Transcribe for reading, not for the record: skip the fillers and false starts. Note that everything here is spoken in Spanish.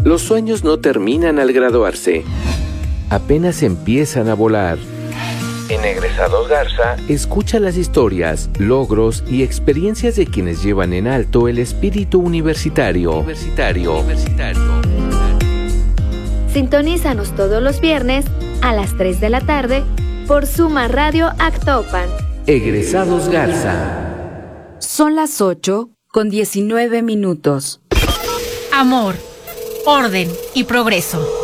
Los sueños no terminan al graduarse. Apenas empiezan a volar. En Egresados Garza, escucha las historias, logros y experiencias de quienes llevan en alto el espíritu universitario. Sintonízanos todos los viernes a las 3 de la tarde por Suma Radio Actopan. Egresados Garza. Son las 8:19. Amor, orden y progreso.